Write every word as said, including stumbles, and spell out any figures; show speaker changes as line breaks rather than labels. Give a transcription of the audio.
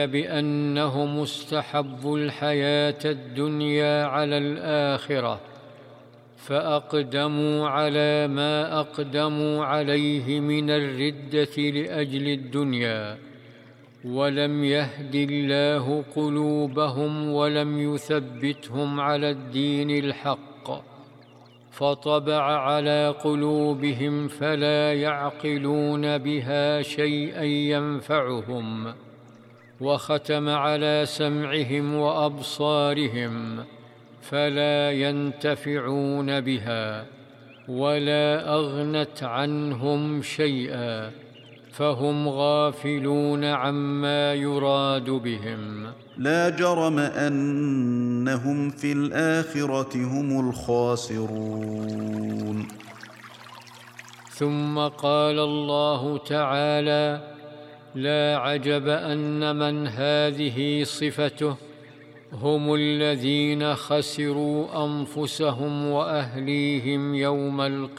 بأنهم استحبوا الحياة الدنيا على الآخرة، فأقدموا على ما أقدموا عليه من الردة لأجل الدنيا، ولم يهد الله قلوبهم ولم يثبتهم على الدين الحق، فطبع على قلوبهم فلا يعقلون بها شيئا ينفعهم، وختم على سمعهم وأبصارهم فلا ينتفعون بها، ولا أغنت عنهم شيئا، فهم غافلون عما يراد بهم.
لا جرم أنهم في الآخرة هم الخاسرون.
ثم قال الله تعالى: لا عجب أن من هذه صفته هم الذين خسروا أنفسهم وأهليهم يوم القيامة.